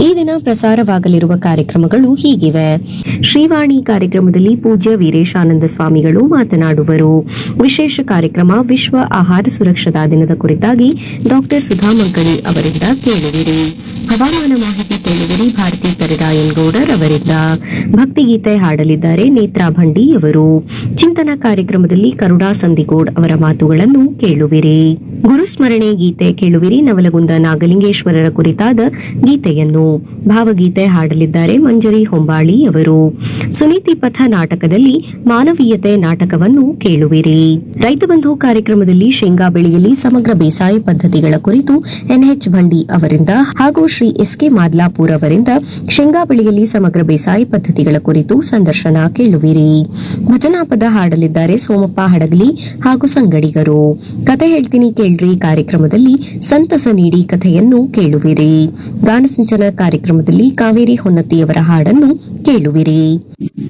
ಈ ದಿನ ಪ್ರಸಾರವಾಗಲಿರುವ ಕಾರ್ಯಕ್ರಮಗಳು ಹೀಗಿವೆ. ಶ್ರೀವಾಣಿ ಕಾರ್ಯಕ್ರಮದಲ್ಲಿ ಪೂಜ್ಯ ವೀರೇಶಾನಂದ ಸ್ವಾಮಿಗಳು ಮಾತನಾಡುವರು. ವಿಶೇಷ ಕಾರ್ಯಕ್ರಮ ವಿಶ್ವ ಆಹಾರ ಸುರಕ್ಷತಾ ದಿನದ ಕುರಿತಾಗಿ ಡಾಕ್ಟರ್ ಸುಧಾ ಮಂಕಣಿ ಅವರಿಂದ ಕೇಳುವಿರಿ. ಹವಾಮಾನ ಮಾಹಿತಿ ಕೇಳುವಿರಿ ಭಾರತಿ ಕರಿರಾಯನ್ಗೌಡರ್ ಅವರಿಂದ. ಭಕ್ತಿಗೀತೆ ಹಾಡಲಿದ್ದಾರೆ ನೇತ್ರಾ ಭಂಡಿ ಅವರು. ಚಿಂತನ ಕಾರ್ಯಕ್ರಮದಲ್ಲಿ ಕರುಣಾ ಸಂದಿಗೋಡ್ ಅವರ ಮಾತುಗಳನ್ನು ಕೇಳುವಿರಿ. ಗುರುಸ್ಮರಣೆ ಗೀತೆ ಕೇಳುವಿರಿ. ನವಲಗುಂದ ನಾಗಲಿಂಗೇಶ್ವರರ ಕುರಿತಾದ ಗೀತೆಯನ್ನು. ಭಾವಗೀತೆ ಹಾಡಲಿದ್ದಾರೆ ಮಂಜರಿ ಹೊಂಬಾಳಿ ಅವರು. ಸುನೀತಿ ಪಥ ನಾಟಕದಲ್ಲಿ ಮಾನವೀಯತೆ ನಾಟಕವನ್ನು ಕೇಳುವಿರಿ. ರೈತ ಬಂಧು ಕಾರ್ಯಕ್ರಮದಲ್ಲಿ ಶೇಂಗಾ ಬೆಳೆಯಲ್ಲಿ ಸಮಗ್ರ ಬೇಸಾಯ ಪದ್ಧತಿಗಳ ಕುರಿತು ಎನ್ಎಚ್ ಭಂಡಿ ಅವರಿಂದ ಹಾಗೂ ಶ್ರೀ ಎಸ್ಕೆ ಮಾದ್ಲಾಪುರ್ ಅವರಿಂದ ಶೇಂಗಾ ಬೆಳೆಯಲ್ಲಿ ಸಮಗ್ರ ಬೇಸಾಯ ಪದ್ಧತಿಗಳ ಕುರಿತು ಸಂದರ್ಶನ ಕೇಳುವಿರಿ. ಭಜನಾ ಪದ ಹಾಡಲಿದ್ದಾರೆ ಸೋಮಪ್ಪ ಹಡಗಲಿ ಹಾಗೂ ಸಂಗಡಿಗರು. ಕತೆ ಹೇಳ್ತೀನಿ ಕೇಳ್ರಿ ಕಾರ್ಯಕ್ರಮದಲ್ಲಿ ಸಂತಸ ನೀಡಿ ಕಥೆಯನ್ನು ಕೇಳುವಿರಿ. ಗಾನಸಿಂಚನ ಕಾರ್ಯಕ್ರಮದಲ್ಲಿ ಕಾವೇರಿ ಹೊನ್ನತಿಯವರ ಹಾಡನ್ನು ಕೇಳುವಿರಿ.